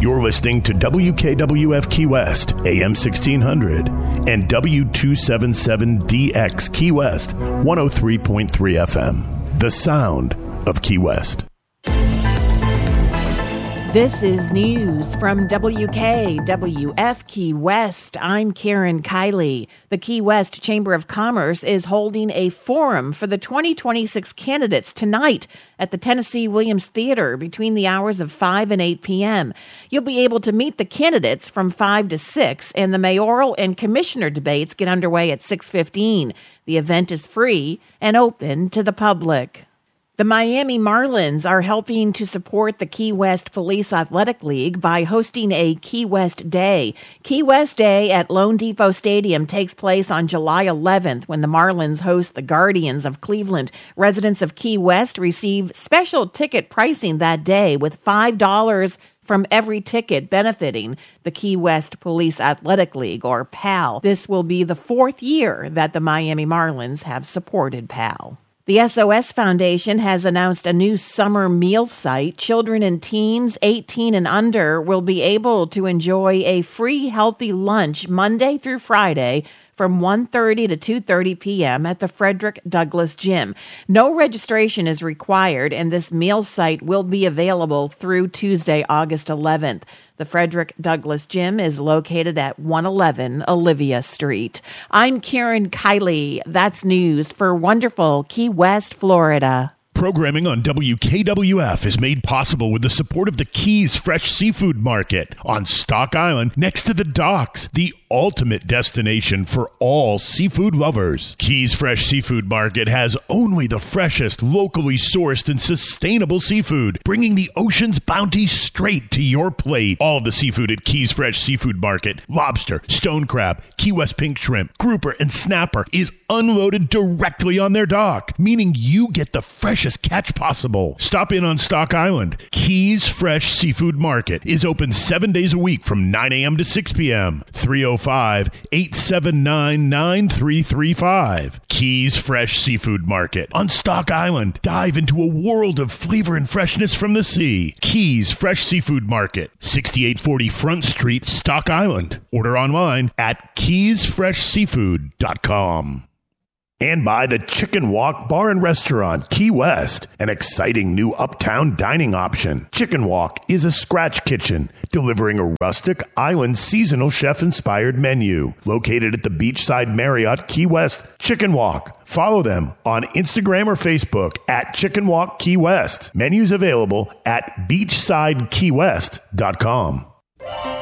You're listening to WKWF Key West, AM 1600, and W277DX Key West, 103.3 FM. The sound of Key West. This is news from WKWF Key West. I'm Karen Kiley. The Key West Chamber of Commerce is holding a forum for the 2026 candidates tonight at the Tennessee Williams Theater between the hours of 5 and 8 p.m. You'll be able to meet the candidates from 5 to 6, and the mayoral and commissioner debates get underway at 6:15. The event is free and open to the public. The Miami Marlins are helping to support the Key West Police Athletic League by hosting a Key West Day. Key West Day at Lone Depot Stadium takes place on July 11th when the Marlins host the Guardians of Cleveland. Residents of Key West receive special ticket pricing that day with $5 from every ticket benefiting the Key West Police Athletic League, or PAL. This will be the fourth year that the Miami Marlins have supported PAL. The SOS Foundation has announced a new summer meal site. Children and teens 18 and under will be able to enjoy a free healthy lunch Monday through Friday from 1:30 to 2:30 p.m. at the Frederick Douglass Gym. No registration is required, and this meal site will be available through Tuesday, August 11th. The Frederick Douglass Gym is located at 111 Olivia Street. I'm Karen Kiley. That's news for wonderful Key West, Florida. Programming on WKWF is made possible with the support of the Keys Fresh Seafood Market on Stock Island next to the docks, the ultimate destination for all seafood lovers. Keys Fresh Seafood Market has only the freshest, locally sourced and sustainable seafood, bringing the ocean's bounty straight to your plate. All of the seafood at Keys Fresh Seafood Market, lobster, stone crab, Key West pink shrimp, grouper, and snapper is unloaded directly on their dock, meaning you get the freshest catch possible. Stop in on Stock Island. Keys Fresh Seafood Market is open 7 days a week from 9 a.m. to 6 p.m. 305-879-9335. Keys Fresh Seafood Market on Stock Island. Dive into a world of flavor and freshness from the sea. Keys Fresh Seafood Market, 6840 Front Street, Stock Island. Order online at keysfreshseafood.com. And by the Chicken Walk Bar and Restaurant, Key West, an exciting new uptown dining option. Chicken Walk is a scratch kitchen, delivering a rustic island seasonal chef-inspired menu. Located at the Beachside Marriott, Key West, Chicken Walk. Follow them on Instagram or Facebook at Chicken Walk Key West. Menus available at beachsidekeywest.com.